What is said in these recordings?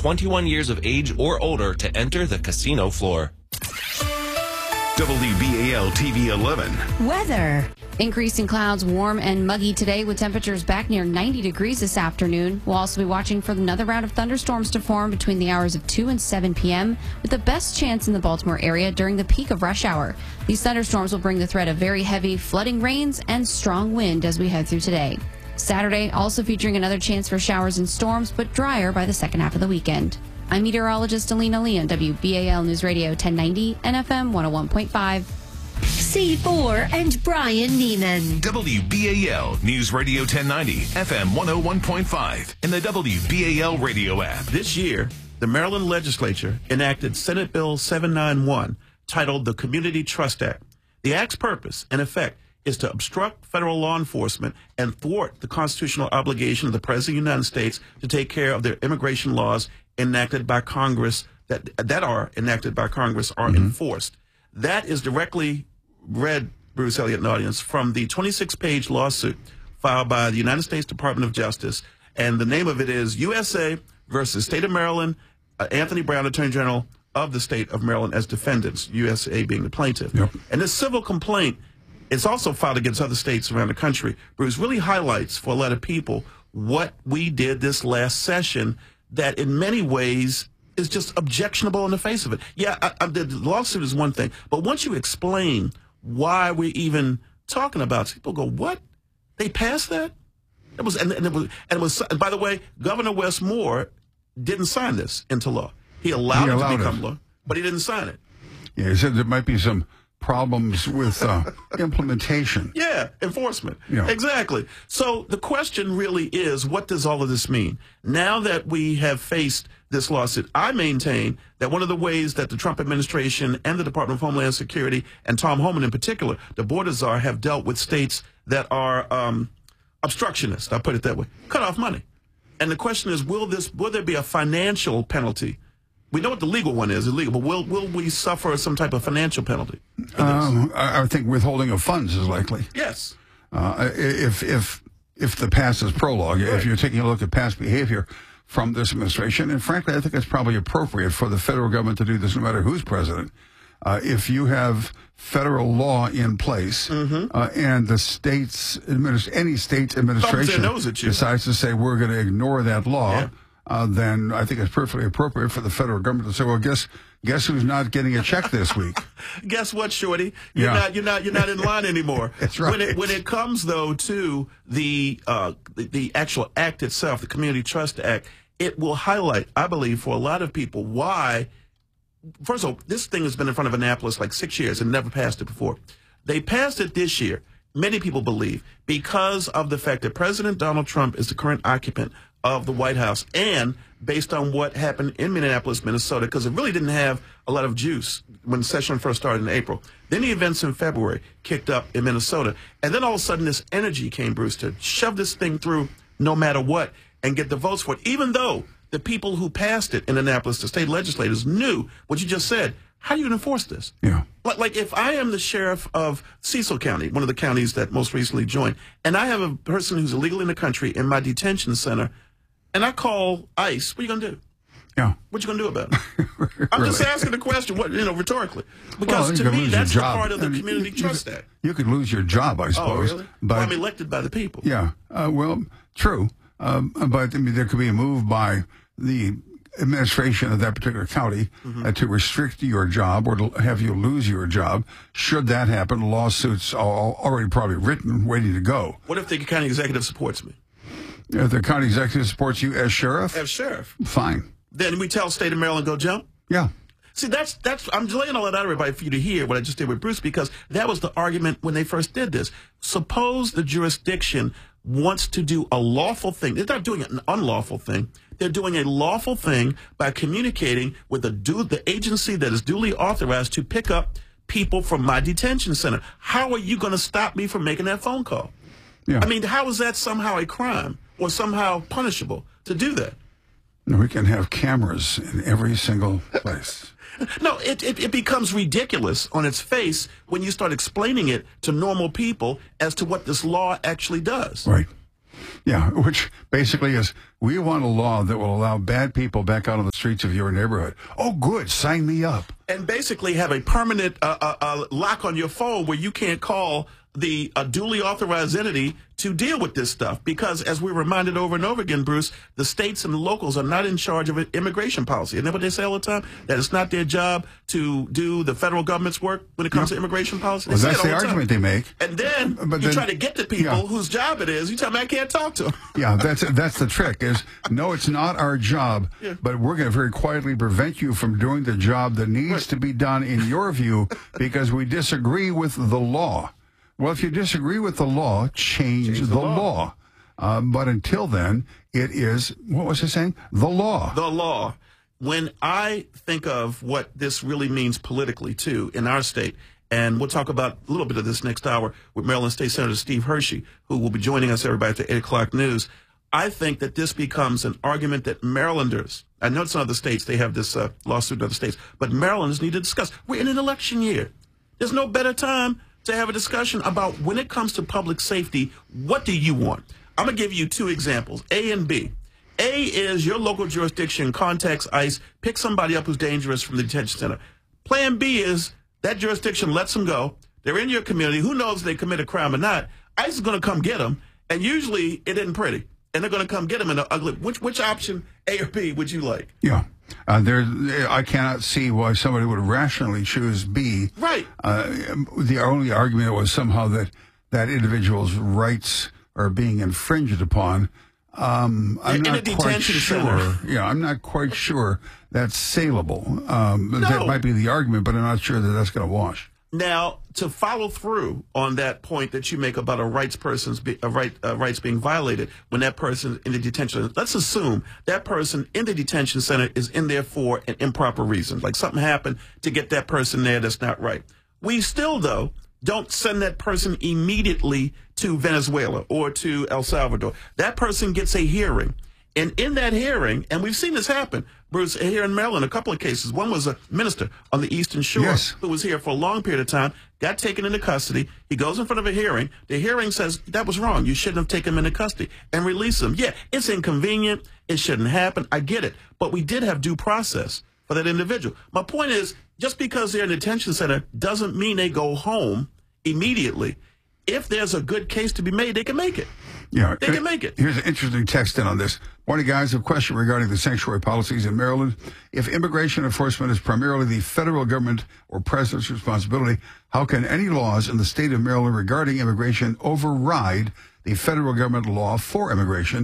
21 years of age or older to enter the casino floor. WBAL TV 11. Weather. Increasing clouds, warm and muggy today with temperatures back near 90 degrees this afternoon. We'll also be watching for another round of thunderstorms to form between the hours of 2 and 7 p.m. with the best chance in the Baltimore area during the peak of rush hour. These thunderstorms will bring the threat of very heavy flooding rains and strong wind as we head through today. Saturday also featuring another chance for showers and storms, but drier by the second half of the weekend. I'm meteorologist Alina Lee on WBAL News Radio 1090 and FM 101.5. C4 and Brian Neiman. WBAL News Radio 1090, FM 101.5, and the WBAL radio app. This year, the Maryland legislature enacted Senate Bill 791, titled the Community Trust Act. The act's purpose, in effect, is to obstruct federal law enforcement and thwart the constitutional obligation of the President of the United States to take care of their immigration laws enacted by Congress that are enacted by Congress are enforced. That is directly read, Bruce Elliott and audience, from the 26-page lawsuit filed by the United States Department of Justice, and the name of it is USA versus State of Maryland, Anthony Brown, Attorney General of the State of Maryland as defendants, USA being the plaintiff. Yep. And this civil complaint, it's also filed against other states around the country. Bruce really highlights for a lot of people what we did this last session that in many ways is just objectionable in the face of it. Yeah, the lawsuit is one thing, but once you explain why we're even talking about it, people go, what? They passed that? It was, and by the way, Governor Wes Moore didn't sign this into law. He allowed it to become law, but he didn't sign it. Yeah, he said there might be some problems with implementation. Yeah, enforcement. Yeah. Exactly. So the question really is, what does all of this mean? Now that we have faced this lawsuit, I maintain that one of the ways that the Trump administration and the Department of Homeland Security and Tom Homan in particular, the border czar, have dealt with states that are obstructionist, I'll put it that way, cut off money. And the question is, will there be a financial penalty? We know what the legal one is, illegal, but will we suffer some type of financial penalty? I think withholding of funds is likely. Yes. If the past is prologue, right. If you're taking a look at past behavior from this administration, and frankly, I think it's probably appropriate for the federal government to do this no matter who's president. If you have federal law in place and the state's any state's administration decides to say we're going to ignore that law, then I think it's perfectly appropriate for the federal government to say, well, guess who's not getting a check this week? Guess what, Shorty? You're not in line anymore. That's right. When it comes though to the actual act itself, the Community Trust Act, it will highlight, I believe, for a lot of people why. First of all, this thing has been in front of Annapolis like 6 years and never passed it before. They passed it this year, many people believe, because of the fact that President Donald Trump is the current occupant of the White House, and based on what happened in Minneapolis, Minnesota, because it really didn't have a lot of juice when the session first started in April. Then the events in February kicked up in Minnesota, and then all of a sudden this energy came, Bruce, to shove this thing through no matter what and get the votes for it, even though the people who passed it in Annapolis, the state legislators, knew what you just said. How do you enforce this? Yeah. Like if I am the sheriff of Cecil County, one of the counties that most recently joined, and I have a person who's illegally in the country in my detention center, and I call ICE, what are you going to do? Yeah. What you going to do about it? I'm just asking the question, rhetorically. Because well, to me, that's the part of the Community Trust Act. You could lose your job, I suppose. Oh, really? But, well, I'm elected by the people. Yeah. Well, true. But I mean, there could be a move by the administration of that particular county to restrict your job or to have you lose your job. Should that happen, lawsuits are already probably written, waiting to go. What if the county executive supports me? If the county executive supports you as sheriff? As sheriff. Fine. Then we tell state of Maryland, go jump? Yeah. See, that's I'm laying all that out, everybody, for you to hear what I just did with Bruce, because that was the argument when they first did this. Suppose the jurisdiction wants to do a lawful thing. They're not doing an unlawful thing. They're doing a lawful thing by communicating with the agency that is duly authorized to pick up people from my detention center. How are you going to stop me from making that phone call? Yeah. I mean, how is that somehow a crime or somehow punishable to do that? No, we can have cameras in every single place. No, it becomes ridiculous on its face when you start explaining it to normal people as to what this law actually does. Right. Yeah, which basically is, we want a law that will allow bad people back out on the streets of your neighborhood. Oh, good. Sign me up. And basically have a permanent lock on your phone where you can't call the duly authorized entity to deal with this stuff. Because as we're reminded over and over again, Bruce, the states and the locals are not in charge of immigration policy. Isn't that what they say all the time? That it's not their job to do the federal government's work when it comes to immigration policy? Well, that's the argument they make. And then you try to get to people whose job it is. You tell me I can't talk to them. Yeah, that's the trick is, no, it's not our job, but we're going to very quietly prevent you from doing the job that needs to be done in your view because we disagree with the law. Well, if you disagree with the law, change the law. But until then, it is, what was I saying? The law. The law. When I think of what this really means politically, too, in our state, and we'll talk about a little bit of this next hour with Maryland State Senator Steve Hershey, who will be joining us, everybody, at the 8 o'clock news. I think that this becomes an argument that Marylanders, I know some other states, they have this lawsuit in other states, but Marylanders need to discuss. We're in an election year. There's no better time to have a discussion about when it comes to public safety, what do you want? I'm going to give you two examples, A and B. A is your local jurisdiction contacts ICE, pick somebody up who's dangerous from the detention center. Plan B is that jurisdiction lets them go. They're in your community. Who knows if they commit a crime or not? ICE is going to come get them, and usually it isn't pretty. And they're going to come get them in an ugly. Which option, A or B, would you like? Yeah. I cannot see why somebody would rationally choose B. Right. The only argument was somehow that individual's rights are being infringed upon. I'm not quite sure. Yeah, I'm not quite sure that's saleable. That might be the argument, but I'm not sure that that's going to wash. Now, to follow through on that point that you make about rights being violated when that person in the detention, let's assume that person in the detention center is in there for an improper reason, like something happened to get that person there that's not right. We still, though, don't send that person immediately to Venezuela or to El Salvador. That person gets a hearing. And in that hearing, and we've seen this happen, Bruce, here in Maryland, a couple of cases. One was a minister on the Eastern Shore who was here for a long period of time, got taken into custody. He goes in front of a hearing. The hearing says, that was wrong. You shouldn't have taken him into custody and release him. Yeah, it's inconvenient. It shouldn't happen. I get it. But we did have due process for that individual. My point is, just because they're in a detention center doesn't mean they go home immediately. If there's a good case to be made, they can make it. Yeah, they can make it. Here's an interesting text in on this. Morning, guys. A question regarding the sanctuary policies in Maryland. If immigration enforcement is primarily the federal government or president's responsibility, how can any laws in the state of Maryland regarding immigration override the federal government law for immigration?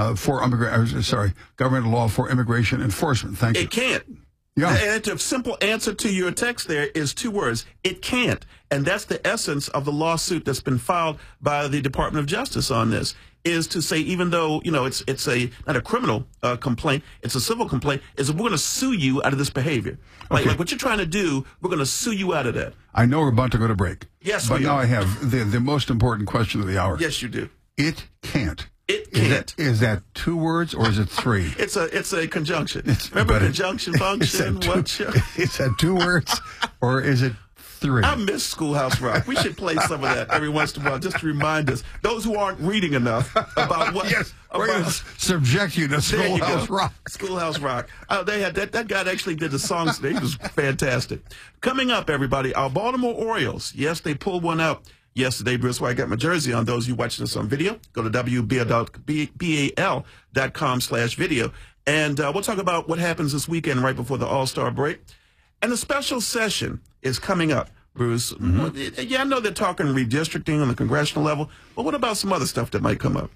Government law for immigration enforcement. Thank you. It can't. Yeah. And the simple answer to your text there is two words. It can't. And that's the essence of the lawsuit that's been filed by the Department of Justice on this, is to say, even though, you know, it's not a criminal complaint, it's a civil complaint, is that we're going to sue you out of this behavior. Like what you're trying to do, we're going to sue you out of that. I know we're about to go to break. Yes, but now I have the most important question of the hour. Yes, you do. It can't. It can't. Is that two words or is it three? It's a conjunction. Remember conjunction function? Is that two words or is it three? I miss Schoolhouse Rock. We should play some of that every once in a while just to remind us, those who aren't reading enough, about what. Yes, we're going to subject you to Schoolhouse Rock. Schoolhouse Rock. They had that guy that actually did the songs today. He was fantastic. Coming up, everybody, our Baltimore Orioles. Yes, they pulled one out yesterday, Bruce, where I got my jersey on. Those of you watching this on video, go to WBAL.com/video. And we'll talk about what happens this weekend right before the All-Star break. And the special session is coming up, Bruce. Mm-hmm. Yeah, I know they're talking redistricting on the congressional level, but what about some other stuff that might come up?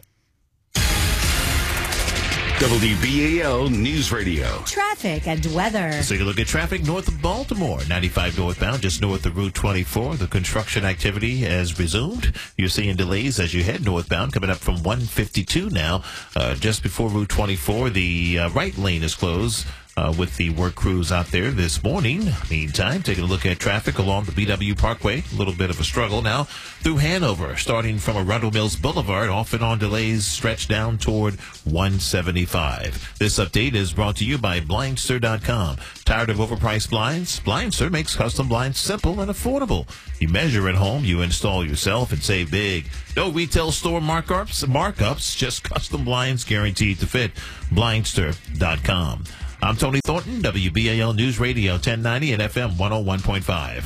WBAL News Radio. Traffic and weather. Let's take a look at traffic north of Baltimore. 95 northbound, just north of Route 24. The construction activity has resumed. You're seeing delays as you head northbound, coming up from 152 now. Just before Route 24, the right lane is closed with the work crews out there this morning. Meantime, taking a look at traffic along the BW Parkway. A little bit of a struggle now through Hanover, starting from Arundel Mills Boulevard, off and on delays stretch down toward 175. This update is brought to you by Blindster.com. Tired of overpriced blinds? Blindster makes custom blinds simple and affordable. You measure at home, you install yourself, and save big. No retail store markups, just custom blinds guaranteed to fit. Blindster.com. I'm Tony Thornton, WBAL News Radio 1090 and FM 101.5.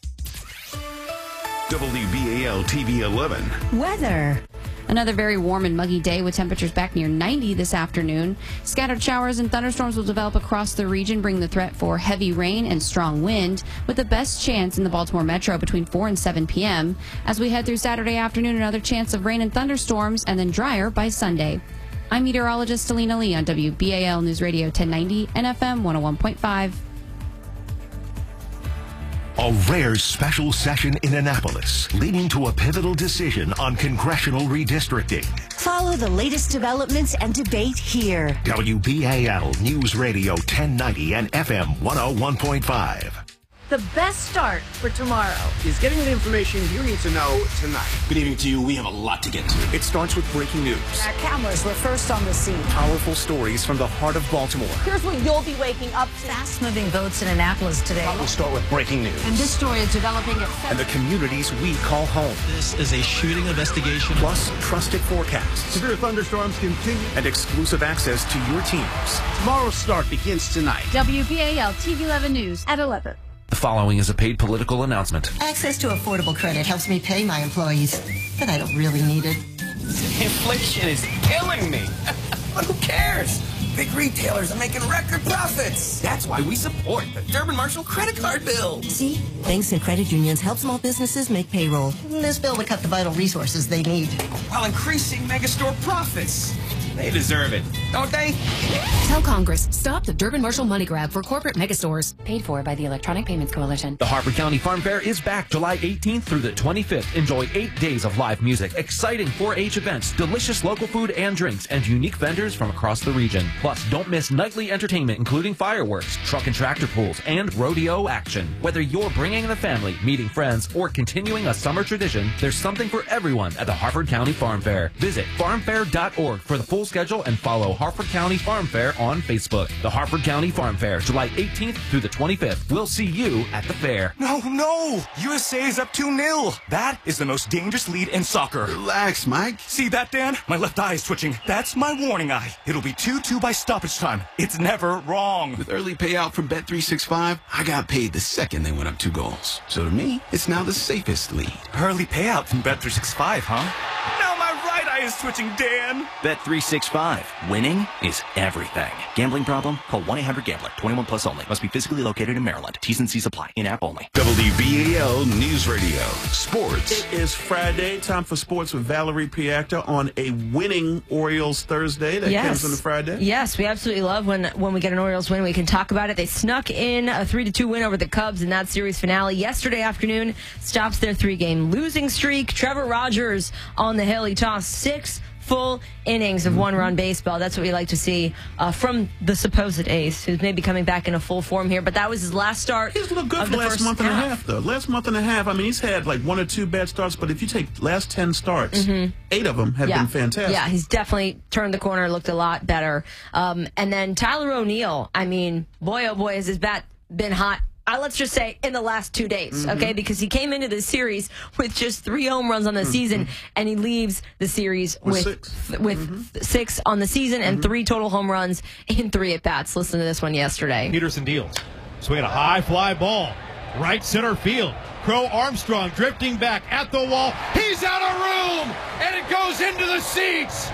WBAL TV 11. Weather. Another very warm and muggy day with temperatures back near 90 this afternoon. Scattered showers and thunderstorms will develop across the region, bringing the threat for heavy rain and strong wind, with the best chance in the Baltimore metro between 4 and 7 p.m. As we head through Saturday afternoon, another chance of rain and thunderstorms, and then drier by Sunday. I'm meteorologist Alina Lee on WBAL News Radio 1090 and FM 101.5. A rare special session in Annapolis, leading to a pivotal decision on congressional redistricting. Follow the latest developments and debate here. WBAL News Radio 1090 and FM 101.5. The best start for tomorrow is getting the information you need to know tonight. Good evening to you. We have a lot to get to. It starts with breaking news. Our cameras were first on the scene. Powerful stories from the heart of Baltimore. Here's what you'll be waking up to. Fast-moving votes in Annapolis today. We'll start with breaking news. And this story is developing at 7. And the communities we call home. This is a shooting investigation. Plus, trusted forecasts. Severe thunderstorms continue. And exclusive access to your teams. Tomorrow's start begins tonight. WBAL TV 11 News at 11. The following is a paid political announcement. Access to affordable credit helps me pay my employees, but I don't really need it. Inflation is killing me. But who cares? Big retailers are making record profits. That's why we support the Durbin Marshall credit card bill. See? Banks and credit unions help small businesses make payroll. This bill would cut the vital resources they need. While increasing megastore profits. They deserve it, don't they? Tell Congress, stop the Durbin Marshall money grab for corporate megastores. Paid for by the Electronic Payments Coalition. The Harford County Farm Fair is back July 18th through the 25th. Enjoy 8 days of live music, exciting 4-H events, delicious local food and drinks, and unique vendors from across the region. Plus, don't miss nightly entertainment, including fireworks, truck and tractor pulls, and rodeo action. Whether you're bringing the family, meeting friends, or continuing a summer tradition, there's something for everyone at the Harford County Farm Fair. Visit farmfair.org for the full schedule and follow Harford County Farm Fair on Facebook. The Harford County Farm Fair, July 18th through the 25th. We'll see you at the fair. No! USA is up 2-0. That is the most dangerous lead in soccer. Relax, Mike. See that, Dan? My left eye is twitching. That's my warning eye. It'll be 2-2 by stoppage time. It's never wrong. With early payout from Bet365, I got paid the second they went up 2 goals. So to me, it's now the safest lead. Early payout from Bet365, huh? Now my right eye is twitching, Dan. Bet365. Winning is everything. Gambling problem? Call 1-800-GAMBLER. 21 plus only. Must be physically located in Maryland. T's and C's apply. In-app only. WBAL News Radio. Sports. It is Friday. Time for sports with Valerie Piacta on a winning Orioles Thursday that comes on the Friday. Yes, we absolutely love when we get an Orioles win. We can talk about it. They snuck in a 3-2 win over the Cubs in that series finale yesterday afternoon. Stops their 3-game losing streak. Trevor Rogers on the hill. He tossed 6 full innings of one-run baseball. That's what we like to see from the supposed ace, who's maybe coming back in a full form here. But that was his last start. He's looked good for the last month and a half, though. Last month and a half, I mean, he's had like 1 or 2 bad starts, but if you take last 10 starts, 8 of them have been fantastic. Yeah, he's definitely turned the corner, looked a lot better. And then Tyler O'Neill, I mean, boy, oh boy, has his bat been hot. Let's just say in the last 2 days, okay? Because he came into this series with just 3 home runs on the season, and he leaves the series with 6 on the season and 3 total home runs in 3 at-bats. Listen to this one yesterday. Peterson deals. Swinging a high fly ball. Right center field. Crow Armstrong drifting back at the wall. He's out of room, and it goes into the seats.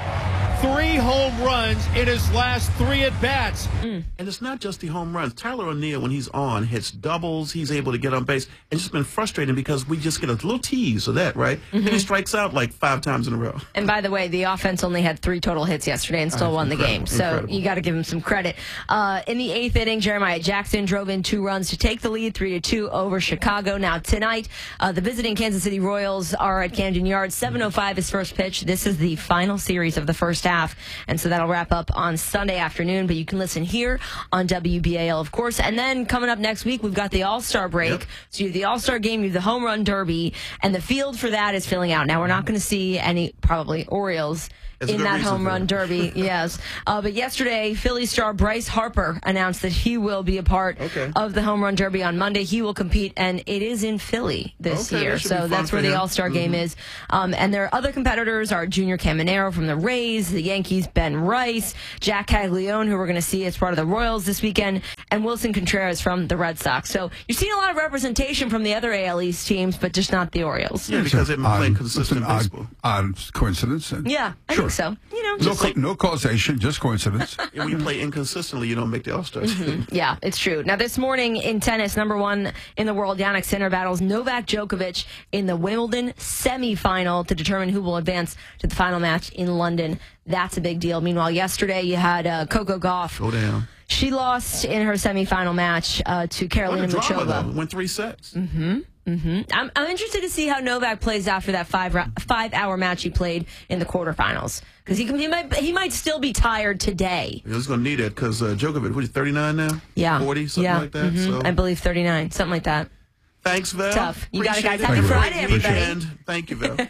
3 home runs in his last 3 at-bats. And it's not just the home runs. Tyler O'Neill, when he's on, hits doubles. He's able to get on base. And it's just been frustrating because we just get a little tease of that, right? And he strikes out like 5 times in a row. And by the way, the offense only had 3 total hits yesterday and still won the game. So you got to give him some credit. In the 8th inning, Jeremiah Jackson drove in 2 runs to take the lead, 3-2 over Chicago. Now tonight, the visiting Kansas City Royals are at Camden Yards. 7:05 is first pitch. This is the final series of the first half. half. And so that'll wrap up on Sunday afternoon. But you can listen here on WBAL, of course. And then coming up next week, we've got the All-Star break. Yep. So you have the All-Star game, you have the Home Run Derby, and the field for that is filling out. Now, we're not going to see any, probably, Orioles in that Home Run Derby, yes. But yesterday, Philly star Bryce Harper announced that he will be a part of the Home Run Derby on Monday. He will compete, and it is in Philly this year. So that's where the All-Star game is. And their other competitors are Junior Caminero from the Rays, the Yankees' Ben Rice, Jack Caglione, who we're going to see as part of the Royals this weekend, and Wilson Contreras from the Red Sox. So you're seeing a lot of representation from the other AL East teams, but just not the Orioles. Yeah, because they've been playing consistent baseball. Odd coincidence. Yeah, I think so. You know, no causation, just coincidence. When you play inconsistently, you don't make the All-Star team. Yeah, it's true. Now, this morning in tennis, number one in the world, Jannik Sinner battles Novak Djokovic in the Wimbledon semifinal to determine who will advance to the final match in London. That's a big deal. Meanwhile, yesterday you had Coco Gauff. Go down. She lost in her semifinal match to Karolina Muchova. Went 3 sets. I'm interested to see how Novak plays after that 5-hour match he played in the quarterfinals, because he might still be tired today. He's going to need it because Djokovic, what is he, 39 now? Yeah, 40, something like that. So. I believe 39, something like that. Thanks, Val. Tough. You got it, guys. Appreciate Happy Friday, everybody. Weekend. Thank you, Val.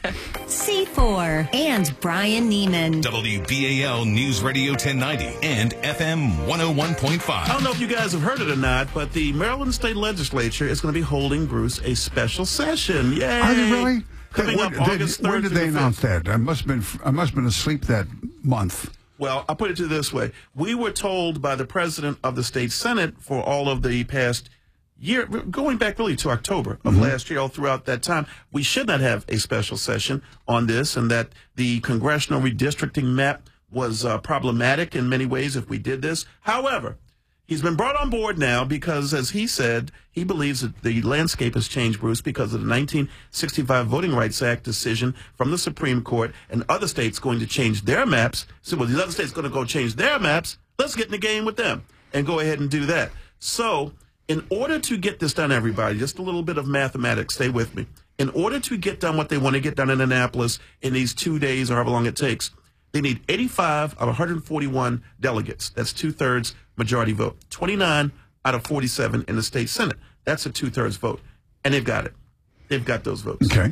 C4 and Brian Neiman. WBAL News Radio 1090 and FM 101.5. I don't know if you guys have heard it or not, but the Maryland State Legislature is going to be holding, Bruce, a special session. Yay! Are they really? Coming up August 3rd. When did they announce that? I must have been asleep that month. Well, I'll put it to you this way. We were told by the president of the state Senate for all of the past year, going back really to October of last year, all throughout that time, we should not have a special session on this, and that the congressional redistricting map was problematic in many ways if we did this. However, he's been brought on board now because, as he said, he believes that the landscape has changed, Bruce, because of the 1965 Voting Rights Act decision from the Supreme Court, and other states going to change their maps. So, well, these other states going to go change their maps. Let's get in the game with them and go ahead and do that. So, in order to get this done, everybody, just a little bit of mathematics, stay with me. In order to get done what they want to get done in Annapolis in these 2 days or however long it takes, they need 85 of 141 delegates. That's 2/3 majority vote. 29 out of 47 in the state Senate. That's a 2/3 vote. And they've got it. They've got those votes. Okay.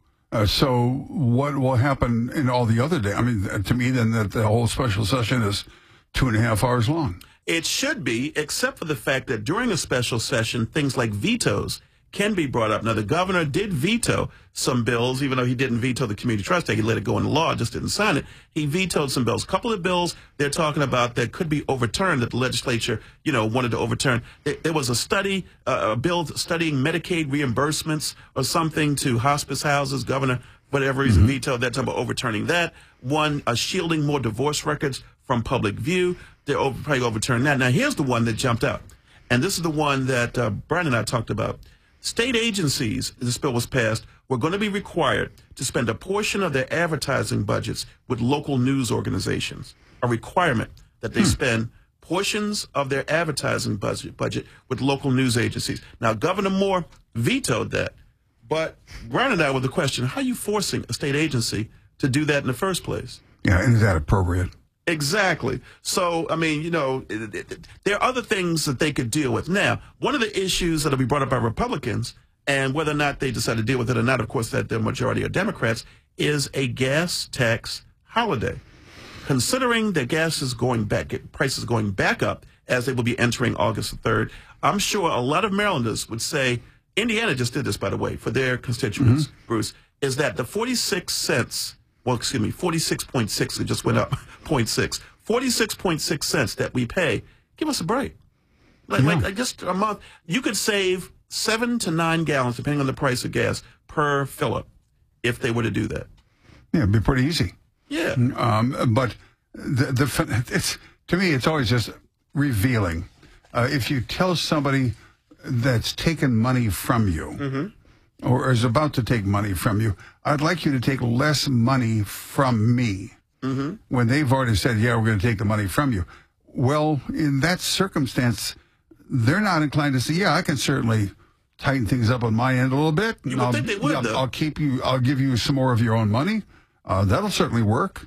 So what will happen in all the other days? I mean, to me, then, that the whole special session is 2.5 hours long. It should be, except for the fact that during a special session, things like vetoes can be brought up. Now, the governor did veto some bills, even though he didn't veto the Community Trust Act. He let it go into law, just didn't sign it. He vetoed some bills. A couple of bills they're talking about that could be overturned, that the legislature, wanted to overturn. There was a study, a bill studying Medicaid reimbursements or something to hospice houses. Governor, for whatever reason, vetoed that, talking about overturning that. One, shielding more divorce records from public view. They'll probably overturn that. Now, here's the one that jumped out. And this is the one that Brian and I talked about. State agencies, this bill was passed, were going to be required to spend a portion of their advertising budgets with local news organizations. A requirement that they spend portions of their advertising budget with local news agencies. Now, Governor Moore vetoed that. But Brian and I with the question, how are you forcing a state agency to do that in the first place? Yeah, and is that appropriate? Exactly. So, I mean, there are other things that they could deal with. Now, one of the issues that will be brought up by Republicans, and whether or not they decide to deal with it or not, of course, that the majority are Democrats, is a gas tax holiday. Considering that gas is going back, prices going back up as they will be entering August the 3rd, I'm sure a lot of Marylanders would say, Indiana just did this, by the way, for their constituents, Bruce, is that the 46 cents, 46.6, it just went up, 0.6. 46.6 cents that we pay, give us a break. Like just a month. You could save 7 to 9 gallons, depending on the price of gas, per fill-up if they were to do that. Yeah, it'd be pretty easy. Yeah. But it's to me, it's always just revealing. If you tell somebody that's taken money from you, or is about to take money from you, I'd like you to take less money from me. When they've already said, yeah, we're going to take the money from you. Well, in that circumstance, they're not inclined to say, yeah, I can certainly tighten things up on my end a little bit. You would think they would, though. I'll give you some more of your own money. That'll certainly work.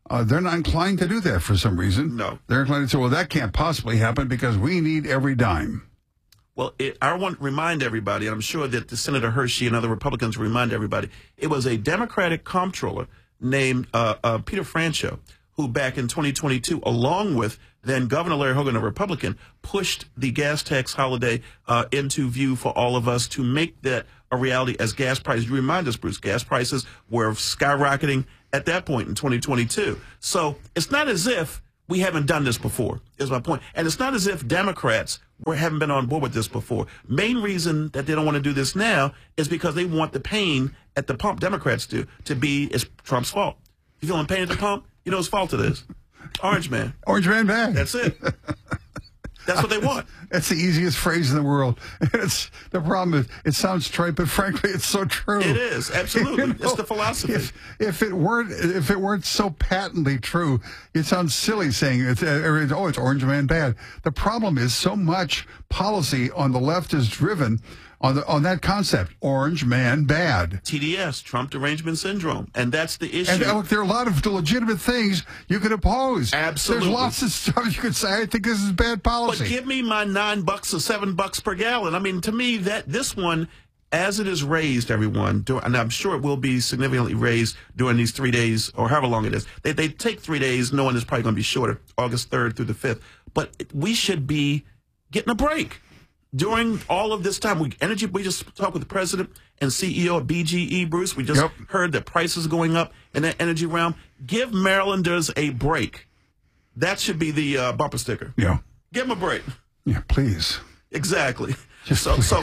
they're not inclined to do that for some reason. No. They're inclined to say, well, that can't possibly happen because we need every dime. Well, I want to remind everybody, and I'm sure that the Senator Hershey and other Republicans remind everybody, it was a Democratic comptroller named Peter Franchot who back in 2022, along with then Governor Larry Hogan, a Republican, pushed the gas tax holiday into view for all of us to make that a reality as gas prices. You remind us, Bruce, gas prices were skyrocketing at that point in 2022. So it's not as if we haven't done this before, is my point. And it's not as if Democrats haven't been on board with this before. Main reason that they don't want to do this now is because they want the pain at the pump, Democrats do, to be it's Trump's fault. You feeling pain at the pump? You know whose fault it is? Orange man. Orange man bad. That's it. That's what they want. That's the easiest phrase in the world. It's the problem is it sounds trite, but frankly, it's so true. It is absolutely. It's the philosophy. If it weren't so patently true, it sounds silly saying it's orange man bad. The problem is so much policy on the left is driven on that concept, orange man bad. TDS, Trump derangement syndrome, and that's the issue. And look, there are a lot of legitimate things you could oppose. Absolutely. There's lots of stuff you could say, I think this is bad policy. But give me my $9 or $7 per gallon. I mean, to me, that this one, as it is raised, everyone, and I'm sure it will be significantly raised during these 3 days or however long it is. They take 3 days, knowing it's probably going to be shorter, August 3rd through the 5th. But we should be getting a break. During all of this time, we just talked with the president and CEO of BGE, Bruce. We just heard that prices are going up in that energy realm. Give Marylanders a break. That should be the bumper sticker. Yeah. Give them a break. Yeah, please. Exactly. Just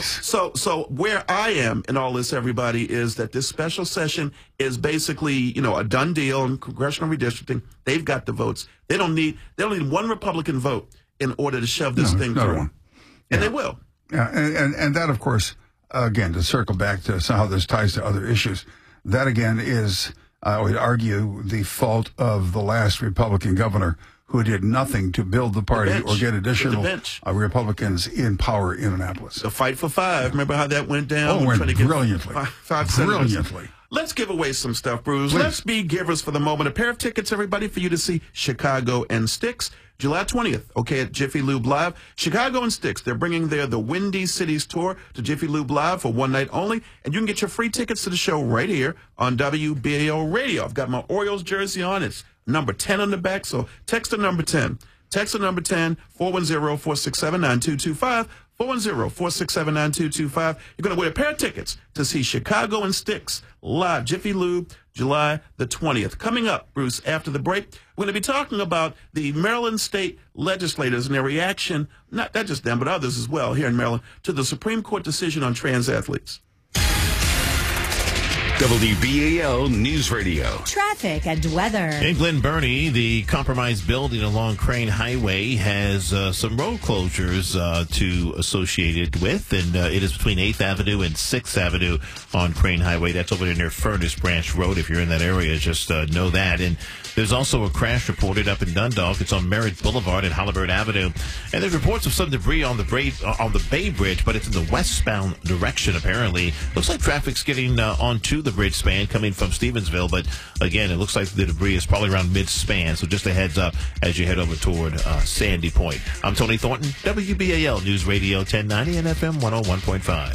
So where I am in all this, everybody, is that this special session is basically, a done deal in congressional redistricting. They've got the votes. They don't need one Republican vote in order to shove this thing through. One. And they will. Yeah, and that, of course, again, to circle back to how this ties to other issues, that, again, is, I would argue, the fault of the last Republican governor who did nothing to build the party or get additional Republicans in power in Annapolis. The fight for five. Remember how that went down? Oh, it went brilliantly. Five senators. Brilliantly. Let's give away some stuff, Bruce. Please. Let's be givers for the moment. A pair of tickets, everybody, for you to see Chicago and Styx, July 20th, at Jiffy Lube Live. Chicago and Styx, they're bringing the Windy Cities tour to Jiffy Lube Live for one night only, and you can get your free tickets to the show right here on WBAL Radio. I've got my Orioles jersey on. It's number 10 on the back, so text the number 10. Text the number 10, 410-467-9225. 410-467-9225. You're going to win a pair of tickets to see Chicago and Styx live, Jiffy Lube, July the 20th. Coming up, Bruce, after the break, we're going to be talking about the Maryland state legislators and their reaction, not just them, but others as well here in Maryland, to the Supreme Court decision on trans athletes. WBAL News Radio. Traffic and weather. In Glen Burnie, the compromised building along Crane Highway has some road closures associated with, and it is between 8th Avenue and 6th Avenue on Crane Highway. That's over near Furnace Branch Road. If you're in that area, just know that. And there's also a crash reported up in Dundalk. It's on Merritt Boulevard and Halliburton Avenue. And there's reports of some debris on the Bay Bridge, but it's in the westbound direction, apparently. Looks like traffic's getting onto the bridge span coming from Stevensville, but again, it looks like the debris is probably around mid-span, so just a heads up as you head over toward Sandy Point. I'm Tony Thornton, WBAL News Radio 1090 and FM 101.5.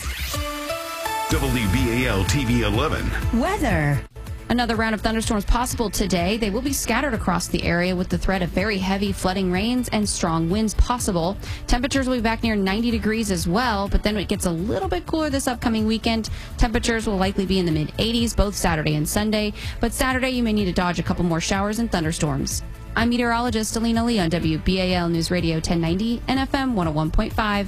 WBAL TV 11. Weather. Another round of thunderstorms possible today. They will be scattered across the area with the threat of very heavy flooding rains and strong winds possible. Temperatures will be back near 90 degrees as well, but then it gets a little bit cooler this upcoming weekend. Temperatures will likely be in the mid-80s both Saturday and Sunday, but Saturday you may need to dodge a couple more showers and thunderstorms. I'm meteorologist Alina Lee on WBAL News Radio 1090 and FM 101.5.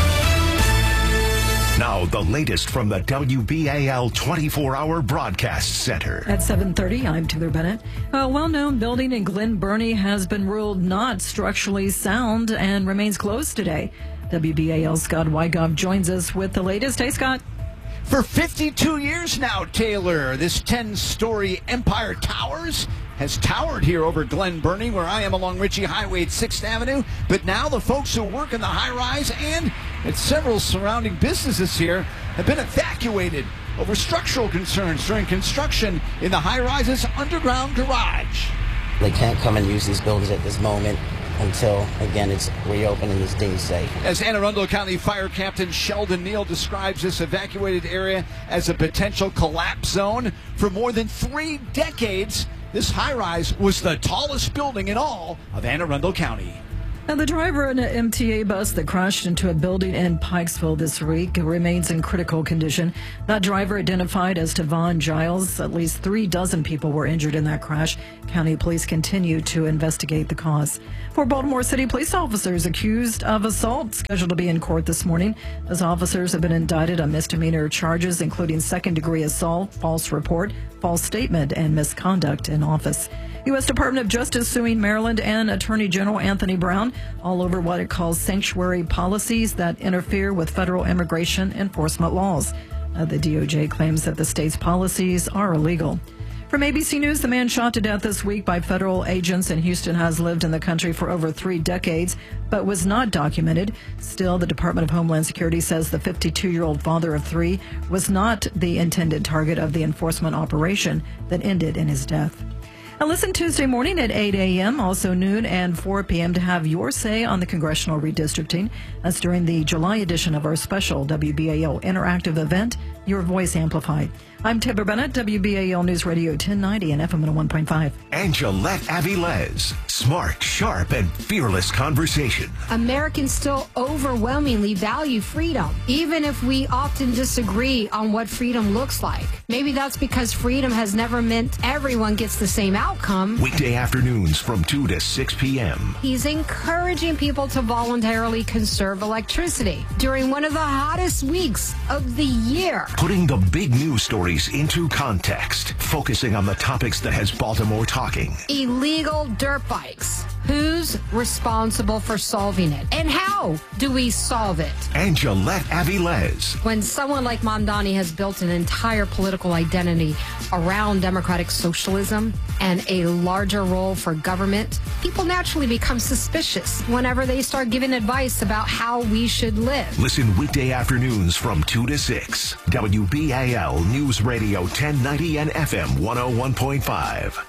Now, the latest from the WBAL 24-hour broadcast center. At 7:30, I'm Taylor Bennett. A well-known building in Glen Burnie has been ruled not structurally sound and remains closed today. WBAL's Scott Wygoff joins us with the latest. Hey, Scott. For 52 years now, Taylor, this 10-story Empire Towers has towered here over Glen Burnie, where I am along Ritchie Highway at 6th Avenue. But now the folks who work in the high-rise and at several surrounding businesses here have been evacuated over structural concerns during construction in the high-rise's underground garage. They can't come and use these buildings at this moment until, again, it's reopened and it's deemed safe. As Anne Arundel County Fire Captain Sheldon Neal describes this evacuated area as a potential collapse zone, for more than 3 decades, this high-rise was the tallest building in all of Anne Arundel County. And the driver in an MTA bus that crashed into a building in Pikesville this week remains in critical condition. That driver, identified as Tavon Giles, at least 36 people were injured in that crash. County police continue to investigate the cause. 4 Baltimore City police officers accused of assault scheduled to be in court this morning. Those officers have been indicted on misdemeanor charges, including second-degree assault, false report, false statement, and misconduct in office. U.S. Department of Justice suing Maryland and Attorney General Anthony Brown all over what it calls sanctuary policies that interfere with federal immigration enforcement laws. The DOJ claims that the state's policies are illegal. From ABC News, the man shot to death this week by federal agents in Houston has lived in the country for over 3 decades, but was not documented. Still, the Department of Homeland Security says the 52-year-old father of 3 was not the intended target of the enforcement operation that ended in his death. And listen Tuesday morning at 8 a.m., also noon and 4 p.m. to have your say on the congressional redistricting. That's during the July edition of our special WBAL interactive event, Your Voice Amplified. I'm Tipper Bennett, WBAL News Radio 1090 and FM 101.5. Angelette Avilés. Smart, sharp, and fearless conversation. Americans still overwhelmingly value freedom, even if we often disagree on what freedom looks like. Maybe that's because freedom has never meant everyone gets the same outcome. Weekday afternoons from 2 to 6 p.m. He's encouraging people to voluntarily conserve electricity during one of the hottest weeks of the year. Putting the big news stories into context, focusing on the topics that has Baltimore talking. Illegal dirt bikes. Who's responsible for solving it? And how do we solve it? Angelette Avilés. When someone like Mamdani has built an entire political identity around democratic socialism and a larger role for government, people naturally become suspicious whenever they start giving advice about how we should live. Listen weekday afternoons from 2 to 6. WBAL News Radio 1090 and FM 101.5.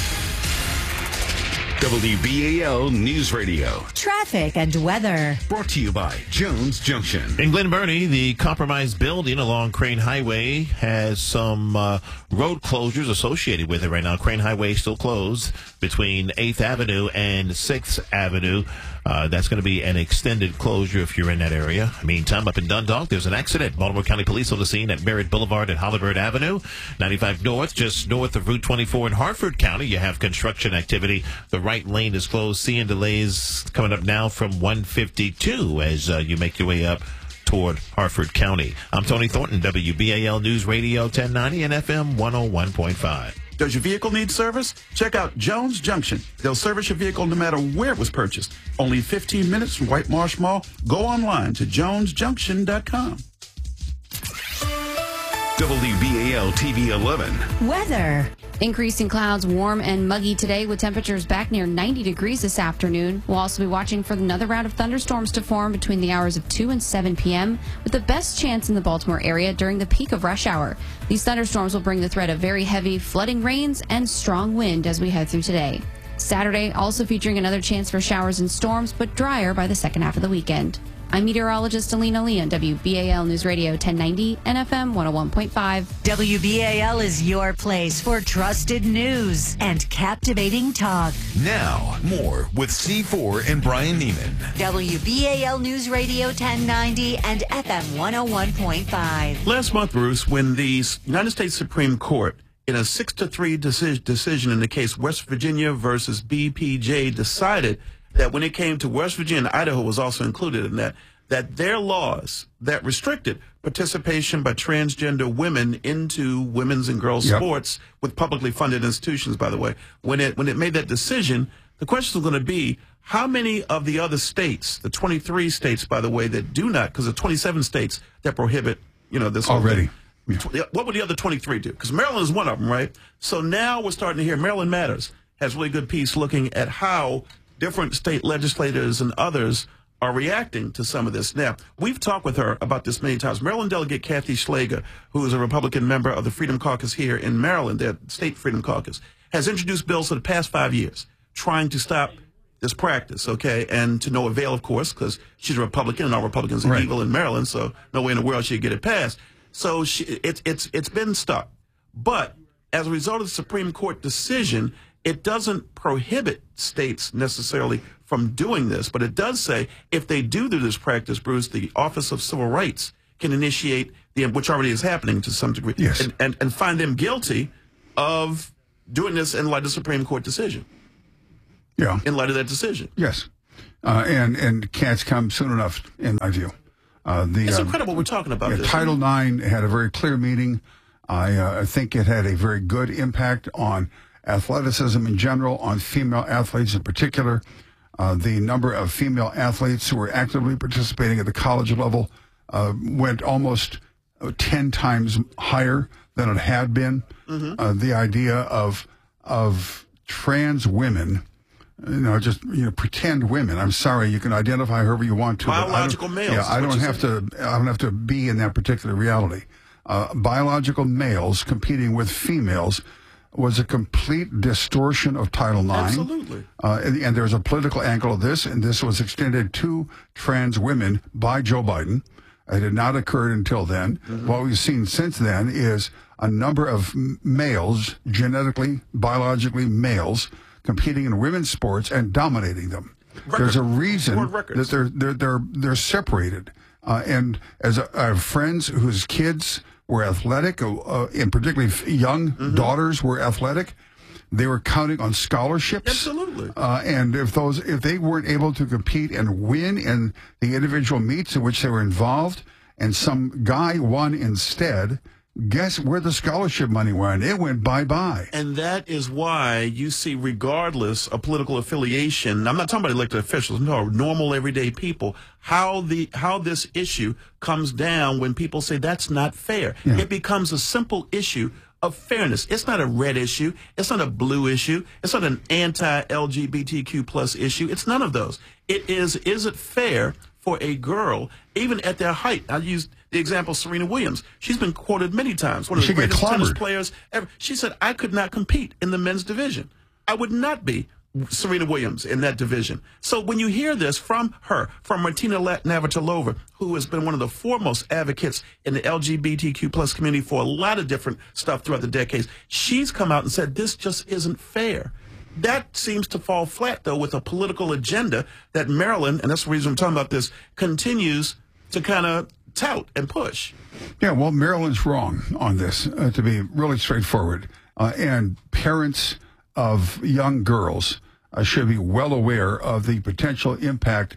WBAL News Radio. Traffic and weather. Brought to you by Jones Junction. In Glen Burnie, the compromised building along Crane Highway has some road closures associated with it right now. Crane Highway still closed between 8th Avenue and 6th Avenue. That's going to be an extended closure if you're in that area. Meantime, up in Dundalk, there's an accident. Baltimore County Police on the scene at Merritt Boulevard and Hollywood Avenue. 95 North, just north of Route 24 in Harford County, you have construction activity. The right lane is closed. Seeing delays coming up now from 152 as you make your way up toward Harford County. I'm Tony Thornton, WBAL News Radio 1090 and FM 101.5. Does your vehicle need service? Check out Jones Junction. They'll service your vehicle no matter where it was purchased. Only 15 minutes from White Marsh Mall. Go online to jonesjunction.com. WBAL TV 11. Weather. Increasing clouds, warm and muggy today with temperatures back near 90 degrees this afternoon. We'll also be watching for another round of thunderstorms to form between the hours of 2 and 7 p.m. with the best chance in the Baltimore area during the peak of rush hour. These thunderstorms will bring the threat of very heavy flooding rains and strong wind as we head through today. Saturday also featuring another chance for showers and storms, but drier by the second half of the weekend. I'm meteorologist Alina Lee on WBAL News Radio 1090 and FM 101.5. WBAL is your place for trusted news and captivating talk. Now, more with C4 and Brian Neiman. WBAL News Radio 1090 and FM 101.5. Last month, Bruce, when the United States Supreme Court, in a 6-3 decision in the case West Virginia versus BPJ, decided that when it came to West Virginia, Idaho was also included in that their laws that restricted participation by transgender women into women's and girls' sports with publicly funded institutions, by the way, when it made that decision, the question was going to be, how many of the other states, the 23 states, by the way, that do not, because the 27 states that prohibit, this already. What would the other 23 do? Because Maryland is one of them, right? So now we're starting to hear Maryland Matters has a really good piece looking at how different state legislators and others are reacting to some of this. Now, we've talked with her about this many times. Maryland Delegate Kathy Schlager, who is a Republican member of the Freedom Caucus here in Maryland, their state Freedom Caucus, has introduced bills for the past 5 years trying to stop this practice, okay, and to no avail, of course, because she's a Republican and all Republicans are evil in Maryland, so no way in the world she'd get it passed. So it's been stuck. But as a result of the Supreme Court decision, it doesn't prohibit states necessarily from doing this, but it does say if they do this practice, Bruce, the Office of Civil Rights can initiate, which already is happening to some degree, and find them guilty of doing this in light of the Supreme Court decision. Yeah. In light of that decision. Yes. And can't come soon enough, in my view. It's incredible we're talking about this. Title IX had a very clear meaning. I think it had a very good impact on athleticism in general, on female athletes in particular. The number of female athletes who were actively participating at the college level went almost 10 times higher than it had been. The idea of trans women, just pretend women. I'm sorry, you can identify however you want to. Biological males. Yeah, I don't have to be in that particular reality. Biological males competing with females was a complete distortion of Title IX. Absolutely. And there's a political angle of this, and this was extended to trans women by Joe Biden. It had not occurred until then. What we've seen since then is a number of males, genetically, biologically males, competing in women's sports and dominating them. There's a reason that they're separated. And as I have friends whose kids were athletic, and particularly young daughters were athletic, they were counting on scholarships. Absolutely. And if they weren't able to compete and win in the individual meets in which they were involved, and some guy won instead, guess where the scholarship money went? It went bye-bye. And that is why you see, regardless of political affiliation, I'm not talking about elected officials, no, normal everyday people, how this issue comes down when people say that's not fair. Yeah. It becomes a simple issue of fairness. It's not a red issue. It's not a blue issue. It's not an anti-LGBTQ plus issue. It's none of those. It is it fair for a girl, even at their height? I used the example of Serena Williams. She's been quoted many times. One of the greatest tennis players ever. She said, I could not compete in the men's division. I would not be Serena Williams in that division. So when you hear this from her, from Martina Navratilova, who has been one of the foremost advocates in the LGBTQ plus community for a lot of different stuff throughout the decades, she's come out and said, this just isn't fair. That seems to fall flat, though, with a political agenda that Maryland, and that's the reason I'm talking about this, continues to kind of tout and push. Yeah, well, Maryland's wrong on this, to be really straightforward. And parents of young girls should be well aware of the potential impact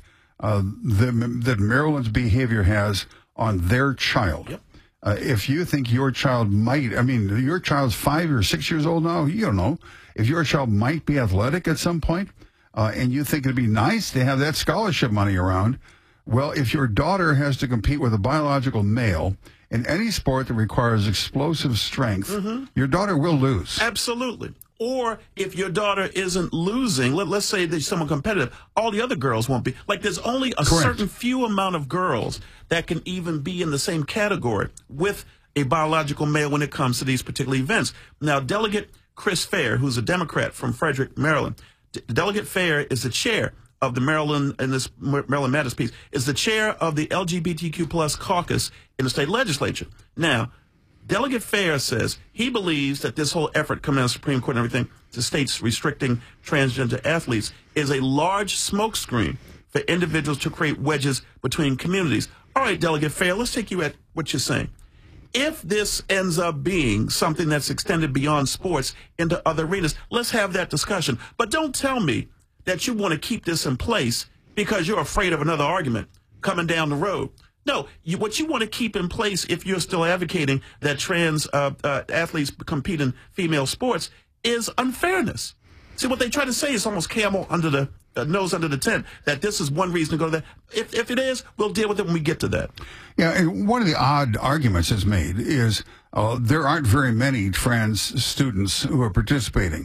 that Maryland's behavior has on their child. Yep. If you think your child might, your child's 5 or 6 years old now, you don't know. If your child might be athletic at some point, and you think it'd be nice to have that scholarship money around, well, if your daughter has to compete with a biological male in any sport that requires explosive strength, your daughter will lose. Absolutely. Or if your daughter isn't losing, let's say there's someone competitive, all the other girls won't be. Like, there's only a certain few amount of girls that can even be in the same category with a biological male when it comes to these particular events. Now, Delegate Chris Fair, who's a Democrat from Frederick, Maryland, Delegate Fair is the chair of the Maryland, in this Maryland Matters piece, is the chair of the LGBTQ plus caucus in the state legislature. Now, Delegate Fair says he believes that this whole effort coming out of the Supreme Court and everything to states restricting transgender athletes is a large smokescreen for individuals to create wedges between communities. All right, Delegate Fair, let's take you at what you're saying. If this ends up being something that's extended beyond sports into other arenas, let's have that discussion. But don't tell me that you want to keep this in place because you're afraid of another argument coming down the road. No, what you want to keep in place, if you're still advocating that trans athletes compete in female sports, is unfairness. See, what they try to say is almost camel under the nose under the tent, that this is one reason to go to that. If it is, we'll deal with it when we get to that. Yeah, and one of the odd arguments that's made is there aren't very many trans students who are participating.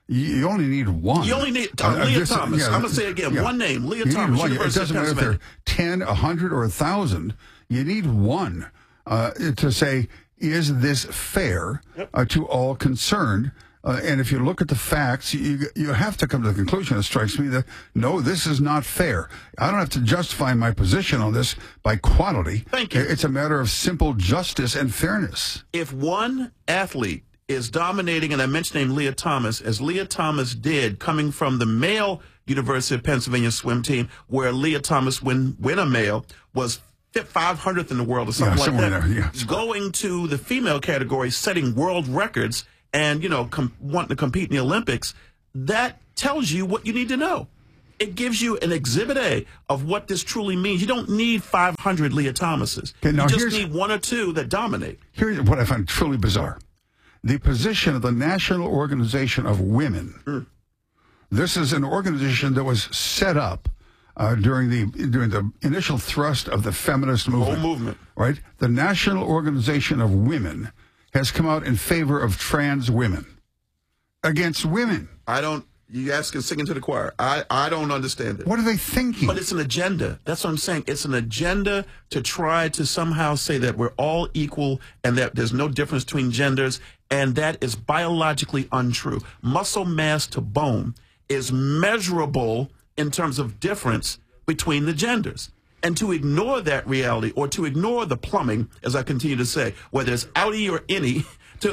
You only need one. You only need Leah Thomas. I'm going to say it again. One name, Leah Thomas. It doesn't matter if they're 10, 100, or 1,000. You need one to say, is this fair to all concerned? And if you look at the facts, you have to come to the conclusion, it strikes me, that, no, this is not fair. I don't have to justify my position on this by quantity. Thank you. It's a matter of simple justice and fairness. If one athlete is dominating, and I mentioned named Leah Thomas, as Leah Thomas did, coming from the male University of Pennsylvania swim team, where Leah Thomas, when a male, was 500th in the world or something like that. Going to the female category, setting world records, and, wanting to compete in the Olympics, that tells you what you need to know. It gives you an exhibit A of what this truly means. You don't need 500 Leah Thomases. Okay, you just need one or two that dominate. Here's what I find truly bizarre. The position of the National Organization of Women. This is an organization that was set up during the initial thrust of the feminist movement. Whole movement. Right? The National Organization of Women has come out in favor of trans women. Against women. You guys can sing into the choir. I don't understand it. What are they thinking? But it's an agenda. That's what I'm saying. It's an agenda to try to somehow say that we're all equal and that there's no difference between genders, and that is biologically untrue. Muscle mass to bone is measurable in terms of difference between the genders. And to ignore that reality, or to ignore the plumbing, as I continue to say, whether it's outie or innie,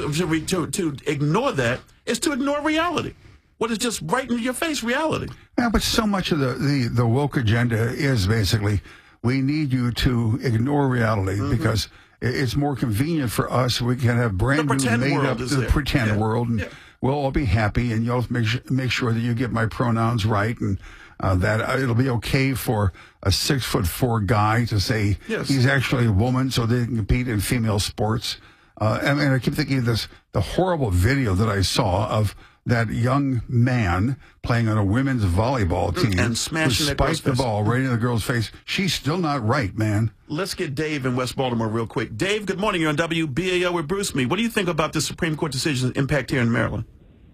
to ignore that is to ignore reality. What is just right in your face reality. Yeah, but so much of the woke agenda is basically, we need you to ignore reality because it's more convenient for us. We can have brand new made up the pretend world, and we'll all be happy, and you'll make sure that you get my pronouns right, and that it'll be okay for a 6'4" guy to say he's actually a woman so they can compete in female sports. And I keep thinking of the horrible video that I saw of that young man playing on a women's volleyball team and smashing the ball right in the girl's face. She's still not right, man. Let's get Dave in West Baltimore real quick. Dave, good morning. You're on WBAL with Bruce Me. What do you think about the Supreme Court decision's impact here in Maryland?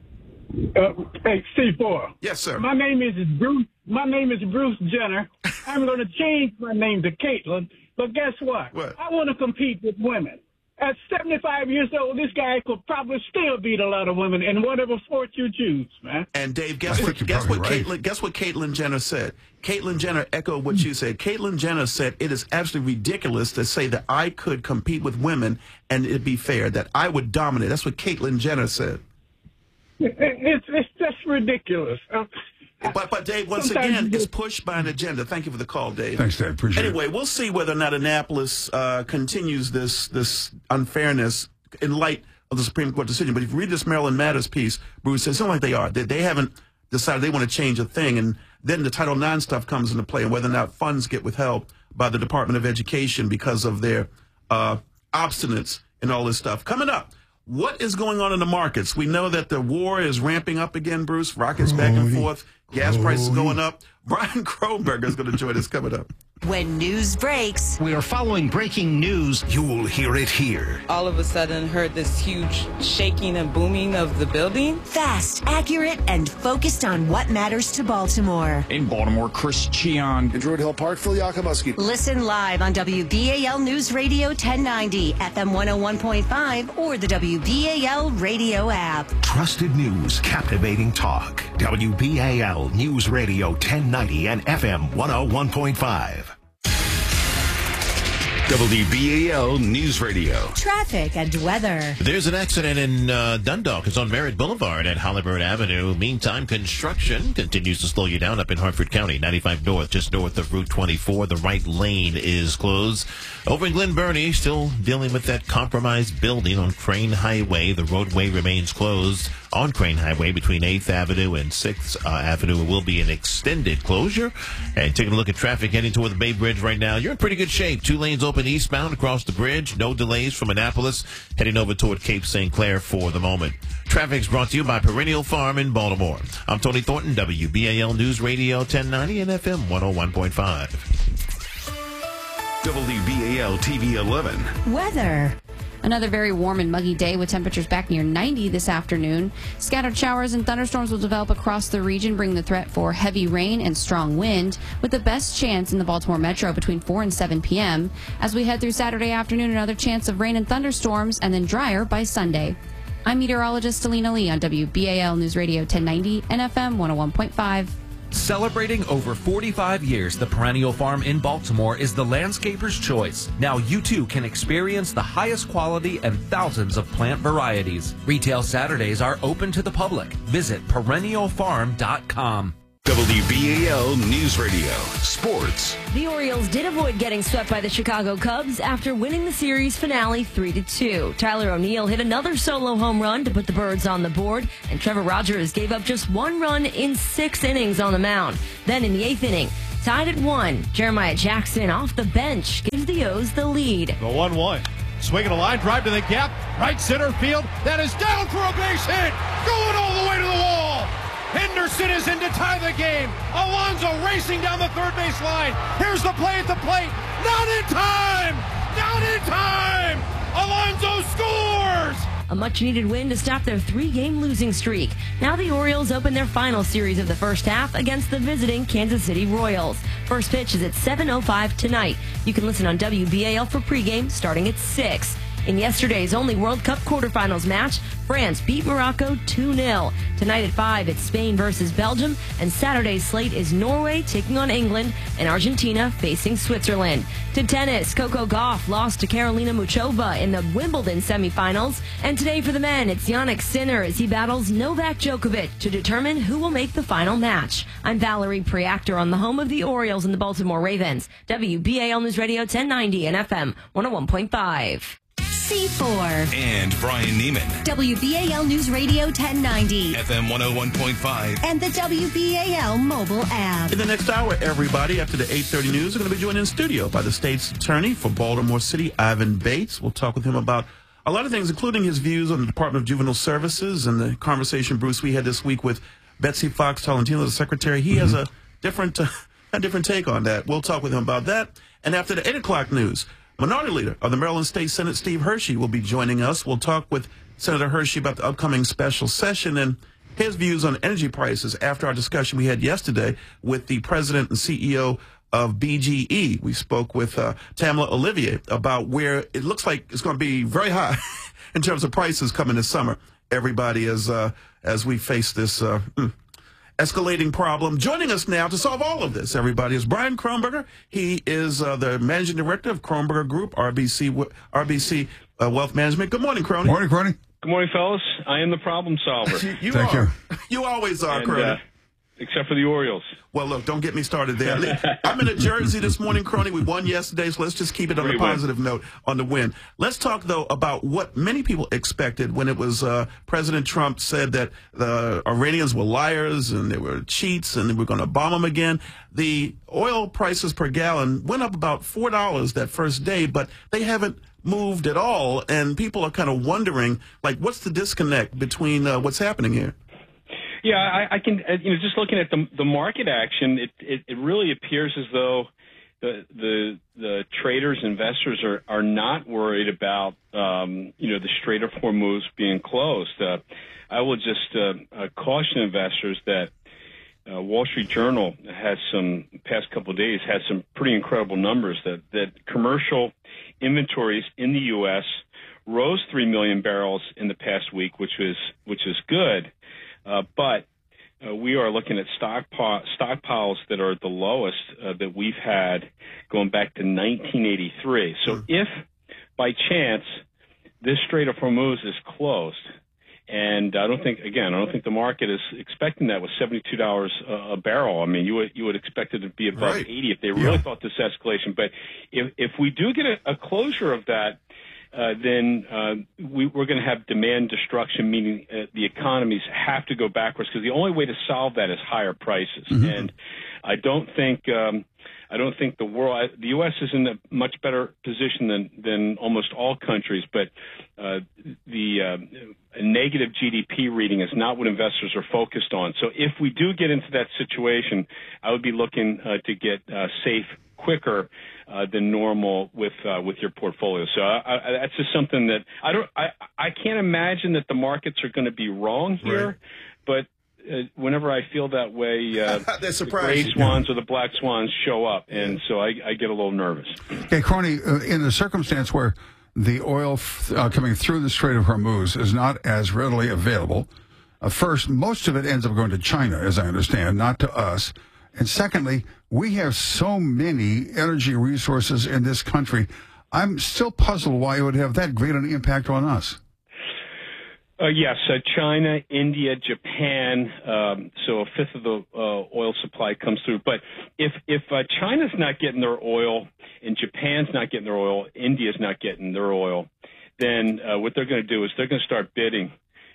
Hey, C4. Yes, sir. My name is Bruce Jenner. I'm going to change my name to Caitlin, but guess what? I want to compete with women. At 75 years old, this guy could probably still beat a lot of women in whatever sport you choose, man. And Dave, guess what Caitlyn Jenner said? Caitlyn Jenner echoed what you said. Caitlyn Jenner said it is absolutely ridiculous to say that I could compete with women and it'd be fair, that I would dominate. That's what Caitlyn Jenner said. It's just ridiculous. But Dave, once again, it's pushed by an agenda. Thank you for the call, Dave. Thanks, Dave. Appreciate it. Anyway, we'll see whether or not Annapolis continues this unfairness in light of the Supreme Court decision. But if you read this Maryland Matters piece, Bruce says something like they are. They haven't decided they want to change a thing. And then the Title IX stuff comes into play, and whether or not funds get withheld by the Department of Education because of their obstinance and all this stuff. Coming up, what is going on in the markets? We know that the war is ramping up again, Bruce. Rockets back and forth. Gas prices going up. Brian Kronberger is going to join us coming up. When news breaks, we are following breaking news. You'll hear it here. All of a sudden heard this huge shaking and booming of the building. Fast, accurate, and focused on what matters to Baltimore. In Baltimore, Chris Cheon. In Druid Hill Park, Phil Yakubuski. Listen live on WBAL News Radio 1090, FM 101.5, or the WBAL radio app. Trusted news, captivating talk. WBAL News Radio 1090 and FM 101.5. WBAL News Radio. Traffic and weather. There's an accident in Dundalk. It's on Merritt Boulevard at Hollywood Avenue. Meantime, construction continues to slow you down up in Hartford County. 95 North, just north of Route 24. The right lane is closed. Over in Glen Burnie, still dealing with that compromised building on Crane Highway. The roadway remains closed on Crane Highway between 8th Avenue and 6th Avenue. It will be an extended closure. And taking a look at traffic heading toward the Bay Bridge right now, you're in pretty good shape. 2 lanes open eastbound across the bridge. No delays from Annapolis heading over toward Cape St. Clair for the moment. Traffic's brought to you by Perennial Farm in Baltimore. I'm Tony Thornton, WBAL News Radio 1090 and FM 101.5. WBAL TV 11. Weather. Another very warm and muggy day with temperatures back near 90 this afternoon. Scattered showers and thunderstorms will develop across the region, bringing the threat for heavy rain and strong wind, with the best chance in the Baltimore metro between 4 and 7 p.m. As we head through Saturday afternoon, another chance of rain and thunderstorms, and then drier by Sunday. I'm meteorologist Selena Lee on WBAL News Radio 1090 and FM 101.5. Celebrating over 45 years, the Perennial Farm in Baltimore is the landscaper's choice. Now you too can experience the highest quality and thousands of plant varieties. Retail Saturdays are open to the public. Visit perennialfarm.com. WBAL News Radio Sports. The Orioles did avoid getting swept by the Chicago Cubs after winning the series finale 3-2. Tyler O'Neill hit another solo home run to put the Birds on the board, and Trevor Rogers gave up just 1 run in 6 innings on the mound. Then in the 8th inning, tied at 1, Jeremiah Jackson off the bench gives the O's the lead. The 1-1. Swinging a line drive to the gap, right center field. That is down for a base hit, going all the way to the wall. Henderson is in to tie the game. Alonso racing down the third base line. Here's the play at the plate. Not in time! Not in time! Alonso scores! A much-needed win to stop their 3-game losing streak. Now the Orioles open their final series of the first half against the visiting Kansas City Royals. First pitch is at 7:05 tonight. You can listen on WBAL for pregame starting at 6. In yesterday's only World Cup quarterfinals match, France beat Morocco 2-0. Tonight at 5, it's Spain versus Belgium, and Saturday's slate is Norway taking on England and Argentina facing Switzerland. To tennis, Coco Gauff lost to Karolina Muchova in the Wimbledon semifinals. And today for the men, it's Jannik Sinner as he battles Novak Djokovic to determine who will make the final match. I'm Valerie Preactor on the home of the Orioles and the Baltimore Ravens. WBAL News Radio 1090 and FM 101.5. C4 And Brian Neiman. WBAL News Radio 1090. FM 101.5. And the WBAL mobile app. In the next hour, everybody, after the 8:30 news, we're going to be joined in studio by the state's attorney for Baltimore City, Ivan Bates. We'll talk with him about a lot of things, including his views on the Department of Juvenile Services and the conversation, Bruce, we had this week with Betsy Fox Tolentino, the secretary. He has a different take on that. We'll talk with him about that. And after the 8 o'clock news, Minority Leader of the Maryland State Senate, Steve Hershey, will be joining us. We'll talk with Senator Hershey about the upcoming special session and his views on energy prices after our discussion we had yesterday with the president and CEO of BGE. We spoke with Tamla Olivier about where it looks like it's going to be very high in terms of prices coming this summer. Everybody, as we face this escalating problem. Joining us now to solve all of this, everybody, is Brian Kronberger. He is the managing director of Kronberger Group, RBC Wealth Management. Good morning, Crony. Morning, Crony. Good morning, fellas. I am the problem solver. Thank you. You always are, Crony. Except for the Orioles. Well, look, don't get me started there. I'm in a jersey this morning, Crony. We won yesterday, so let's just keep it on a positive note on the win. Let's talk, though, about what many people expected when it was President Trump said that the Iranians were liars and they were cheats and they were going to bomb them again. The oil prices per gallon went up about $4 that first day, but they haven't moved at all, and people are kind of wondering, like, what's the disconnect between what's happening here? Yeah, I can. Just looking at the market action, it really appears as though the traders, investors are not worried about the Strait of Hormuz being closed. I will just caution investors that Wall Street Journal has past couple of days has some pretty incredible numbers that commercial inventories in the U.S. rose 3 million barrels in the past week, which is good. But we are looking at stockpiles that are the lowest that we've had going back to 1983. So if, by chance, this Strait of Hormuz is closed, and I don't think the market is expecting that with $72 a barrel. I mean, you would expect it to be above 80 if they really thought this escalation. But if we do get a closure of that, then we're going to have demand destruction, meaning the economies have to go backwards, because the only way to solve that is higher prices. Mm-hmm. And I don't think the U.S. is in a much better position than almost all countries, but the negative GDP reading is not what investors are focused on. So if we do get into that situation, I would be looking to get safe quicker than normal with your portfolio. So that's just something that I can't imagine that the markets are going to be wrong here, but whenever I feel that way, the gray swans or the black swans show up, and so I get a little nervous. Okay, Crony, in the circumstance where the oil coming through the Strait of Hormuz is not as readily available, first, most of it ends up going to China, as I understand, not to us. And secondly, we have so many energy resources in this country. I'm still puzzled why it would have that great an impact on us. Yes, China, India, Japan. So a fifth of the oil supply comes through. But if China's not getting their oil, and Japan's not getting their oil, India's not getting their oil, then what they're going to do is they're going to start bidding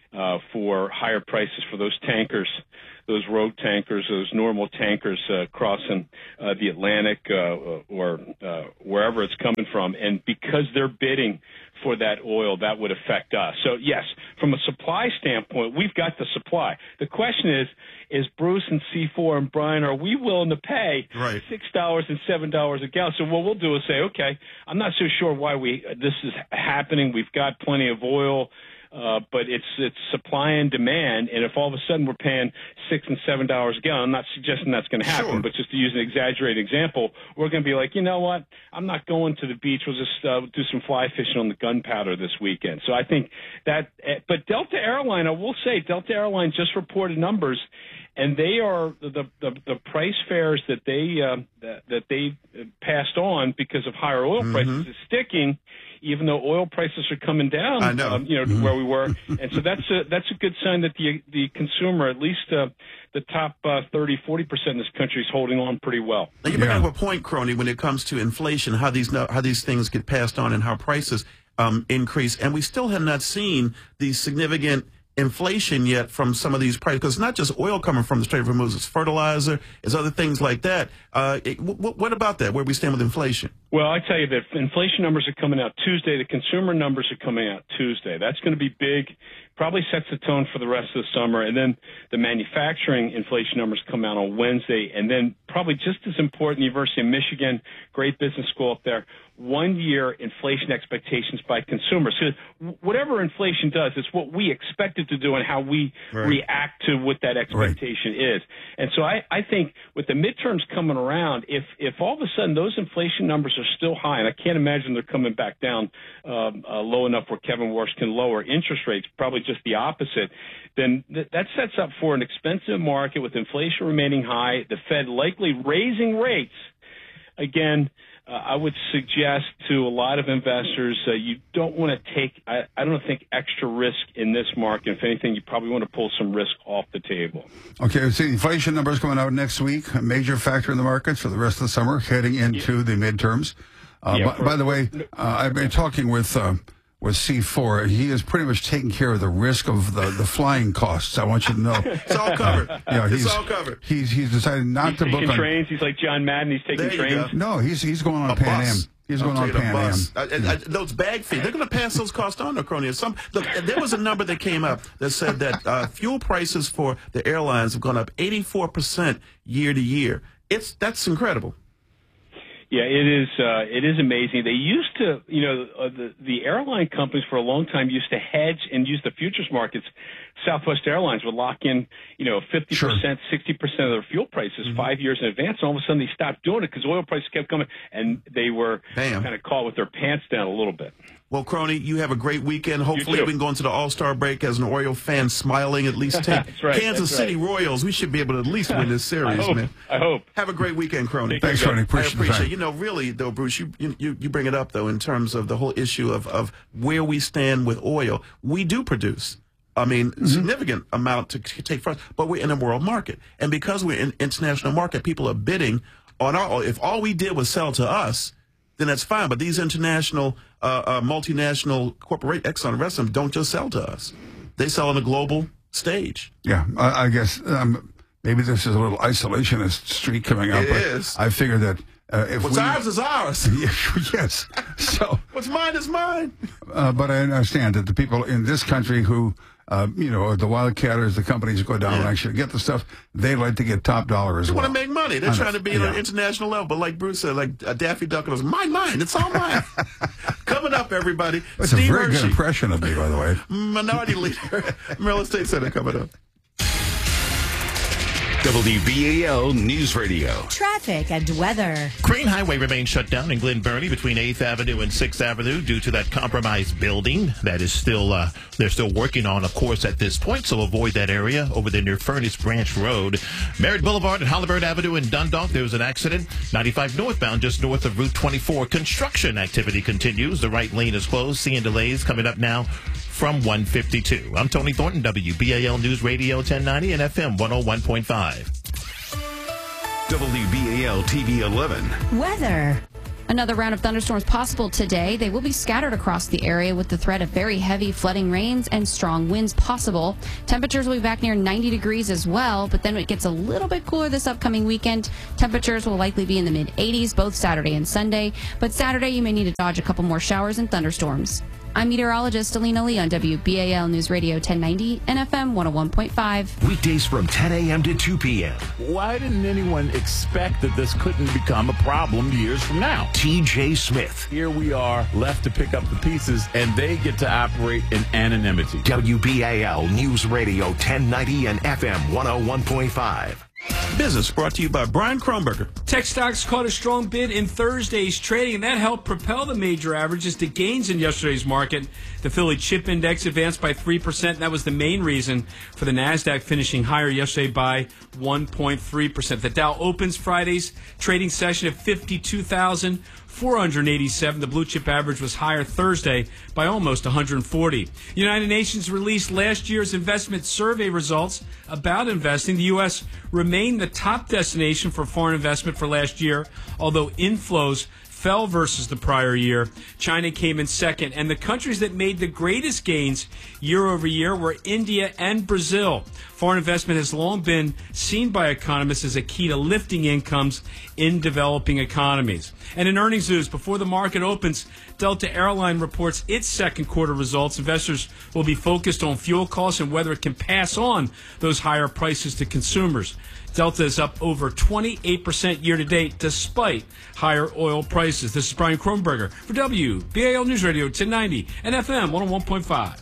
for higher prices for those tankers, those road tankers, those normal tankers crossing the Atlantic or wherever it's coming from. And because they're bidding for that oil, that would affect us. So, yes, from a supply standpoint, we've got the supply. The question is Bruce and C4 and Brian, are we willing to pay $6 and $7 a gallon? So what we'll do is say, okay, I'm not so sure why this is happening. We've got plenty of oil. But it's supply and demand, and if all of a sudden we're paying $6 and $7 a gallon, I'm not suggesting that's going to happen, but just to use an exaggerated example, we're going to be like, you know what, I'm not going to the beach, we'll just do some fly fishing on the Gunpowder this weekend. So I think that, but Delta Airline, I will say, Delta Airline just reported numbers, and they are the price fares that they passed on because of higher oil prices is sticking, even though oil prices are coming down, I know. To where we were. And so that's a good sign that the consumer, at least the top 30, 40% in this country, is holding on pretty well. Now you bring up a point, Crony, when it comes to inflation, how these things get passed on and how prices increase. And we still have not seen the significant inflation yet from some of these prices, because it's not just oil coming from the Strait of Hormuz, it's fertilizer, it's other things like that. What about that, where we stand with inflation? Well, I tell you that inflation numbers are coming out Tuesday. The consumer numbers are coming out Tuesday. That's going to be big, probably sets the tone for the rest of the summer. And then the manufacturing inflation numbers come out on Wednesday. And then probably just as important, the University of Michigan, great business school up there, 1 year inflation expectations by consumers. So whatever inflation does, it's what we expect it to do and how we react to what that expectation is. And so I think with the midterms coming around, if all of a sudden those inflation numbers are still high, and I can't imagine they're coming back down low enough where Kevin Warsh can lower interest rates, probably just the opposite, then that sets up for an expensive market with inflation remaining high, the Fed likely raising rates. Again, I would suggest to a lot of investors, you don't want to take, I don't think, extra risk in this market. If anything, you probably want to pull some risk off the table. Okay, so inflation numbers coming out next week, a major factor in the markets for the rest of the summer, heading into the midterms. By the way, I've been talking with C4. He is pretty much taking care of the risk of the flying costs. I want you to know. It's all covered. It's all covered. He's decided not to book on trains. He's like John Madden. He's taking trains. No, he's going on Pan Am. He's going on Pan Am. Those bag fees, they're going to pass those costs on to Crony. Look, there was a number that came up that said that fuel prices for the airlines have gone up 84% year to year. That's incredible. Yeah, it is amazing. They used to, the airline companies for a long time used to hedge and use the futures markets. Southwest Airlines would lock in, 50%, 60% of their fuel prices 5 years in advance. And all of a sudden they stopped doing it because oil prices kept coming, and they were kind of caught with their pants down a little bit. Well, Crony, you have a great weekend. Hopefully we can go into the All-Star break as an Oriole fan smiling, at least take Kansas City Royals. We should be able to at least win this series, man. I hope. Have a great weekend, Crony. Thanks, Crony. Appreciate it. Really, though, Bruce, you bring it up, though, in terms of the whole issue of where we stand with oil. We do produce, significant amount to take from us, but we're in a world market. And because we're in international market, people are bidding on our oil. If all we did was sell to us, then that's fine. But these international, multinational corporations, Exxon and rest of them, don't just sell to us. They sell on a global stage. Yeah, I guess maybe this is a little isolationist streak coming up. It is. I figure that if what's ours is ours. Yes. So what's mine is mine. But I understand that the people in this country who, the wildcatters, the companies who go down and actually get the stuff, they like to get top dollar as They well. want to make money. They're trying to be at an international level. But like Bruce said, like Daffy Duck goes, mine. It's all mine. Coming up, everybody. That's Steve a very Hershey, good impression of me, by the way. Minority Leader, Maryland State Senate coming up. WBAL News Radio. Traffic and weather. Crane Highway remains shut down in Glen Burnie between 8th Avenue and 6th Avenue due to that compromised building that is still, they're still working on, of course, at this point, so avoid that area over there near Furnace Branch Road. Merritt Boulevard and Halliburton Avenue in Dundalk, there was an accident. 95 northbound, just north of Route 24. Construction activity continues. The right lane is closed. Seeing delays coming up now from 152. I'm Tony Thornton, WBAL News Radio 1090 and FM 101.5. WBAL TV 11. Weather. Another round of thunderstorms possible today. They will be scattered across the area with the threat of very heavy flooding rains and strong winds possible. Temperatures will be back near 90 degrees as well, but then it gets a little bit cooler this upcoming weekend. Temperatures will likely be in the mid-80s both Saturday and Sunday, but Saturday you may need to dodge a couple more showers and thunderstorms. I'm meteorologist Alina Lee on WBAL News Radio 1090 and FM 101.5. Weekdays from 10 a.m. to 2 p.m. Why didn't anyone expect that this couldn't become a problem years from now? TJ Smith. Here we are, left to pick up the pieces, and they get to operate in anonymity. WBAL News Radio 1090 and FM 101.5. Business brought to you by Brian Kronberger. Tech stocks caught a strong bid in Thursday's trading, and that helped propel the major averages to gains in yesterday's market. The Philly Chip Index advanced by 3%, and that was the main reason for the NASDAQ finishing higher yesterday by 1.3%. The Dow opens Friday's trading session at 52,487. The blue chip average was higher Thursday by almost 140. United Nations released last year's investment survey results about investing. The U.S. remained the top destination for foreign investment for last year, although inflows fell versus the prior year. China came in second, and the countries that made the greatest gains year over year were India and Brazil. Foreign investment has long been seen by economists as a key to lifting incomes in developing economies. And in earnings news, before the market opens, Delta Airline reports its second quarter results. Investors will be focused on fuel costs and whether it can pass on those higher prices to consumers. Delta is up over 28% year-to-date despite higher oil prices. This is Brian Kronberger for WBAL News Radio 1090 and FM 101.5.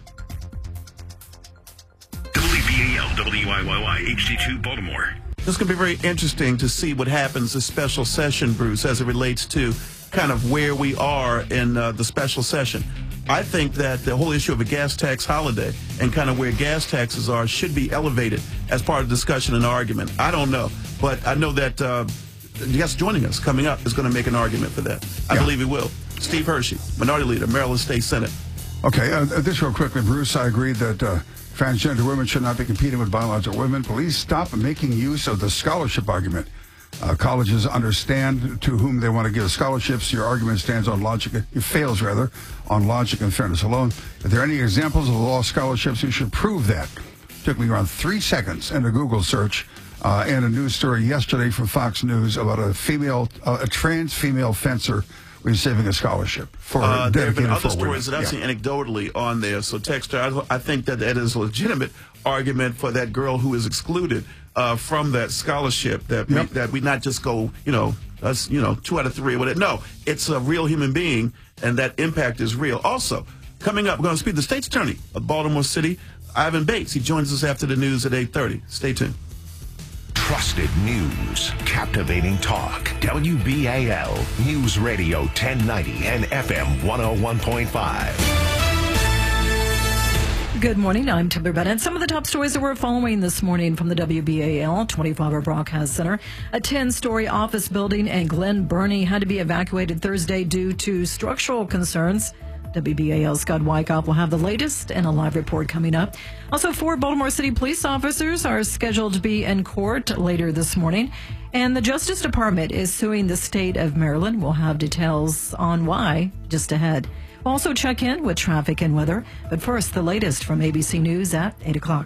WBAL WIYY HD2 Baltimore. It's going to be very interesting to see what happens this special session, Bruce, as it relates to kind of where we are in the special session. I think that the whole issue of a gas tax holiday and kind of where gas taxes are should be elevated as part of discussion and argument. I don't know, but I know that the guest joining us coming up is going to make an argument for that. I believe he will. Steve Hershey, Minority Leader, Maryland State Senate. Okay, this real quickly, Bruce. I agree that transgender women should not be competing with biological women. Please stop making use of the scholarship argument. Colleges understand to whom they want to give scholarships. Your argument stands on logic. It fails, rather, on logic and fairness alone. If there are any examples of lost scholarships, you should prove that. It took me around 3 seconds in a Google search and a news story yesterday from Fox News about a trans female fencer receiving a scholarship for there have been other for stories that I've seen anecdotally on there. So, Texter, I think that is a legitimate argument for that girl who is excluded from that scholarship. That we not just go, 2 out of 3. Whatever. No, it's a real human being, and that impact is real. Also, coming up, we're going to speak to the State's Attorney of Baltimore City, Ivan Bates. He joins us after the news at 8:30. Stay tuned. Trusted news, captivating talk. WBAL News Radio 1090 and FM 101.5. Good morning. I'm Timber Bennett. Some of the top stories that we're following this morning from the WBAL 24-hour broadcast center. A 10-story office building in Glen Burnie had to be evacuated Thursday due to structural concerns. WBAL's Scott Wyckoff will have the latest in a live report coming up. Also, 4 Baltimore City police officers are scheduled to be in court later this morning. And the Justice Department is suing the state of Maryland. We'll have details on why just ahead. We'll also check in with traffic and weather. But first, the latest from ABC News at 8 o'clock.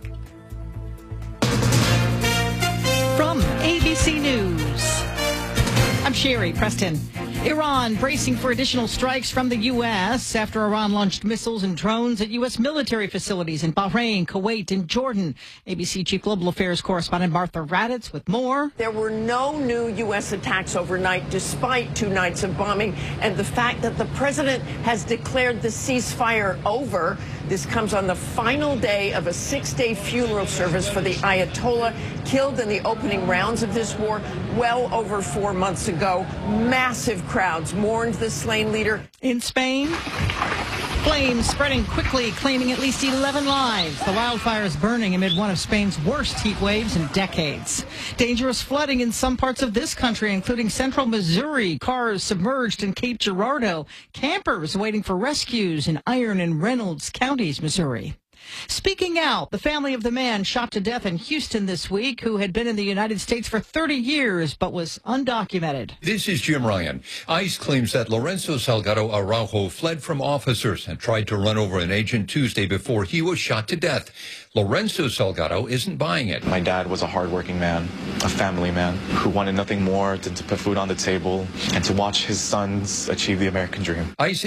From ABC News, I'm Sherry Preston. Iran bracing for additional strikes from the U.S. after Iran launched missiles and drones at U.S. military facilities in Bahrain, Kuwait, and Jordan. ABC Chief Global Affairs correspondent Martha Raddatz with more. There were no new U.S. attacks overnight, despite 2 nights of bombing, and the fact that the president has declared the ceasefire over. This comes on the final day of a 6-day funeral service for the Ayatollah, killed in the opening rounds of this war well over 4 months ago. Massive crowds mourned the slain leader. In Spain, flames spreading quickly, claiming at least 11 lives. The wildfires burning amid one of Spain's worst heat waves in decades. Dangerous flooding in some parts of this country, including central Missouri. Cars submerged in Cape Girardeau. Campers waiting for rescues in Iron and Reynolds counties, Missouri. Speaking out, the family of the man shot to death in Houston this week, who had been in the United States for 30 years but was undocumented. This is Jim Ryan. ICE claims that Lorenzo Salgado Araujo fled from officers and tried to run over an agent Tuesday before he was shot to death. Lorenzo Salgado isn't buying it. My dad was a hardworking man, a family man, who wanted nothing more than to put food on the table and to watch his sons achieve the American dream. ICE